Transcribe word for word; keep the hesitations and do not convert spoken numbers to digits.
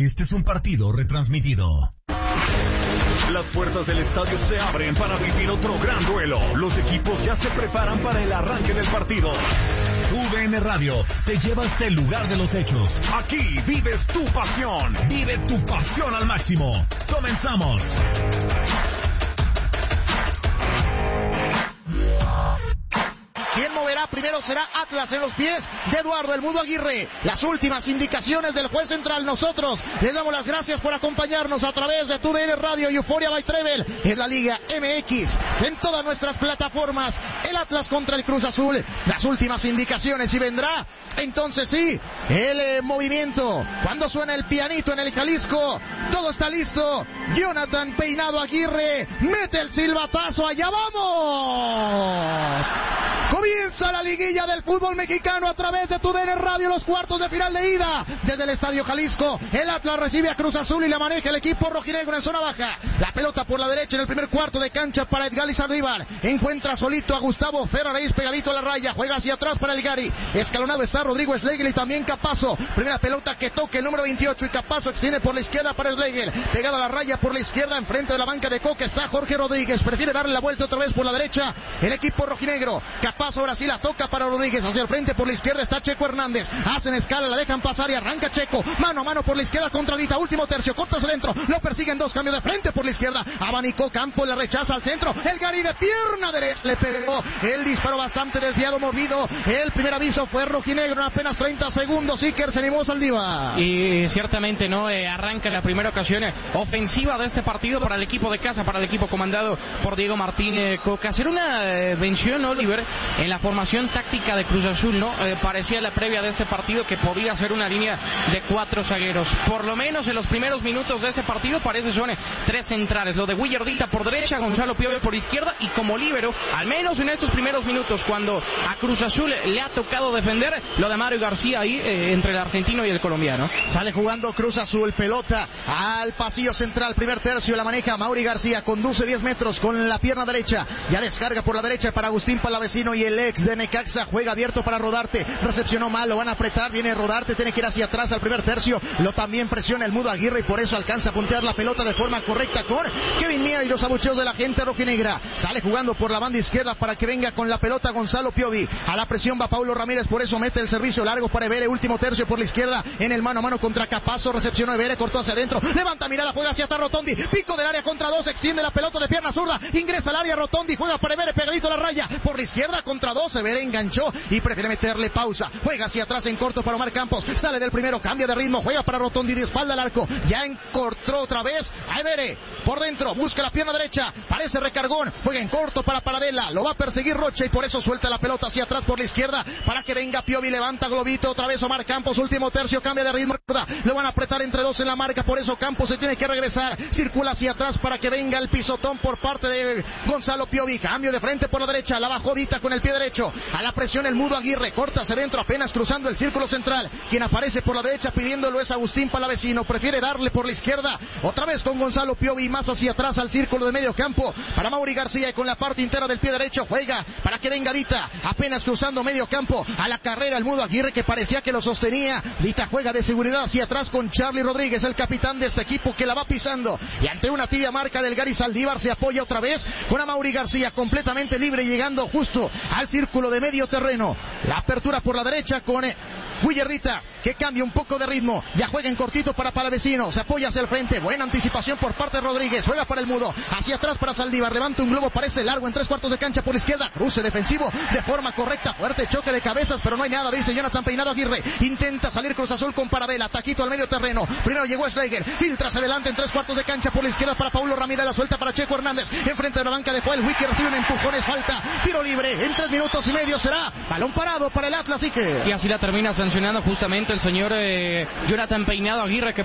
Este es un partido retransmitido. Las puertas del estadio se abren para vivir otro gran duelo. Los equipos ya se preparan para el arranque del partido. U D N Radio te lleva hasta el lugar de los hechos. Aquí vives tu pasión. Vive tu pasión al máximo. Comenzamos. ¿Quién moverá primero? Será Atlas en los pies de Eduardo El Mudo Aguirre. Las últimas indicaciones del juez central. Nosotros les damos las gracias por acompañarnos a través de Tu D N Radio y Euforia by Trevel en la Liga M X, en todas nuestras plataformas. El Atlas contra el Cruz Azul. Las últimas indicaciones y vendrá entonces sí el eh, movimiento. Cuando suena el pianito en el Jalisco, todo está listo. Jonathan Peinado Aguirre mete el silbatazo. Allá vamos. Comienza la liguilla del fútbol mexicano a través de Tu D N Radio, los cuartos de final de ida desde el Estadio Jalisco. El Atlas recibe a Cruz Azul y la maneja el equipo rojinegro en zona baja. La pelota por la derecha en el primer cuarto de cancha para Edgar Izardíbar. Encuentra solito a Gustavo Ferraréis pegadito a la raya. Juega hacia atrás para el Gary. Escalonado está Rodrigo Schlegel y también Capazo. Primera pelota que toca el número veintiocho y Capazo extiende por la izquierda para Schlegel. Pegado a la raya por la izquierda enfrente de la banca de Coca está Jorge Rodríguez. Prefiere darle la vuelta otra vez por la derecha el equipo rojinegro. Capazo ahora sí la toca para Rodríguez. Hacia el frente por la izquierda está Checo Hernández. Hacen escala, la dejan pasar y arranca Checo. Mano a mano por la izquierda contra Dita. Último tercio, cortas adentro. Lo persiguen dos, cambio de frente por la izquierda. Abanicó Campo, la rechaza al centro. El Gary de pierna derecha le pegó. El disparo bastante desviado, movido. El primer aviso fue rojinegro en apenas treinta segundos. Iker se animó Saldívar. Y ciertamente no eh, arranca la primera ocasión eh, ofensiva de este partido para el equipo de casa, para el equipo comandado por Diego Martínez Coca. Hacer una eh, mención, Oliver, en la formación táctica de Cruz Azul, ¿no? Eh, parecía la previa de este partido que podía ser una línea de cuatro zagueros. Por lo menos en los primeros minutos de ese partido parece son eh, tres centrales. Lo de Willardita por derecha, Gonzalo Piovi por izquierda y como líbero, al menos en estos primeros minutos, cuando a Cruz Azul le ha tocado defender, lo de Mario García ahí eh, entre el argentino y el colombiano. Sale jugando Cruz Azul, pelota al pasillo central, primer tercio, la maneja Mauri García, conduce diez metros con la pierna derecha, ya descarga por la derecha para Agustín Palavecino y el ex de Necaxa, juega abierto para Rodarte, recepcionó mal, lo van a apretar, viene Rodarte, tiene que ir hacia atrás al primer tercio, lo también presiona el Mudo Aguirre y por eso alcanza a puntear la pelota de forma correcta con Kevin Mier y los abucheos de la gente rojinegra. Sale jugando por la banda izquierda para que venga con la pelota Gonzalo Piovi, a la presión va Paulo Ramírez, por eso mete el servicio largo para Evere, último tercio por la izquierda, en el mano a mano contra Capazo, recepcionó Evere, cortó hacia adentro, levanta mirada, juega hacia atrás Rotondi, pico del área contra dos, extiende la pelota de pierna zurda, ingresa al área Rotondi, juega para Evere, pegadito a la raya, por la izquierda contra dos, Evere enganchó y prefiere meterle pausa, juega hacia atrás en corto para Omar Campos, sale del primero, cambia de ritmo, juega para Rotondi de espalda al arco, ya encortró otra vez a Evere, por dentro, busca la pierna derecha, parece recargón, juega en corto para Paradela, lo va a perseguir Rocha y por eso suelta la pelota hacia atrás por la izquierda, para que venga Piovi, levanta globito, otra vez Omar Campos, último tercio, cambia de ritmo, lo van a apretar entre dos en la marca, por eso Campos se tiene que regresar, circula hacia atrás para que venga el pisotón por parte de Gonzalo Piovi, cambio de frente por la derecha, la bajó Dita con el pie derecho, a la presión el Mudo Aguirre, corta hacia adentro apenas cruzando el círculo central, quien aparece por la derecha pidiéndolo es Agustín Palavecino, prefiere darle por la izquierda, otra vez con Gonzalo Piovi, más hacia atrás al círculo de medio campo, para Mauri García y con la parte entera del pie derecho, juega para que venga Dita, apenas cruzando medio campo, a la carrera el Mudo Aguirre que parecía que lo sostenía, Dita juega de seguridad hacia atrás con Charlie Rodríguez, el capitán de este equipo que la va pisando, y ante una tibia marca del Gary Saldívar se apoya otra vez con a Mauri García completamente libre llegando justo al círculo de medio terreno, la apertura por la derecha con Willardita que cambia un poco de ritmo, ya juega en cortito para Palavecino, se apoya hacia el frente, buena anticipación por parte de Rodríguez, juega para el Mudo, hacia atrás para Saldívar, levanta un globo, parece largo en tres cuartos de cancha por la izquierda, cruce defensivo de forma correcta, fuerte choque de cabezas, pero no hay nada, dice Jonathan Peinado Aguirre, intenta salir Cruz Azul con Paradela, taquito al medio terreno, primero llegó Schlegel, filtra hacia adelante en tres cuartos de cancha por la izquierda para Paulo Ramírez, la suelta para Checo Hernández, enfrente de la banca de Joel Wiki, recibe un empujón, es falta, tiro libre, en tres minutos y medio será balón parado para el Atlas, y que... Y así la termina sancionando justamente el señor eh, Jonathan Peinado Aguirre, que